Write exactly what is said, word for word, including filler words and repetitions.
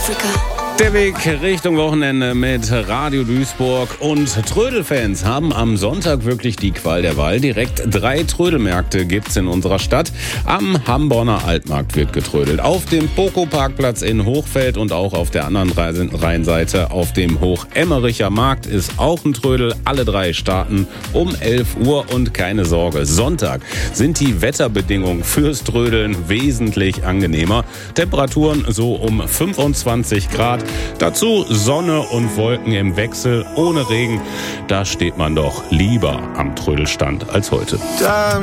Africa. Der Weg Richtung Wochenende mit Radio Duisburg und Trödelfans haben am Sonntag wirklich die Qual der Wahl. Direkt drei Trödelmärkte gibt's in unserer Stadt. Am Hamborner Altmarkt wird getrödelt. Auf dem Poco-Parkplatz in Hochfeld und auch auf der anderen Rheinseite auf dem Hochemmericher Markt ist auch ein Trödel. Alle drei starten um elf Uhr und keine Sorge, Sonntag sind die Wetterbedingungen fürs Trödeln wesentlich angenehmer. Temperaturen so um fünfundzwanzig Grad. Dazu Sonne und Wolken im Wechsel, ohne Regen. Da steht man doch lieber am Trödelstand als heute.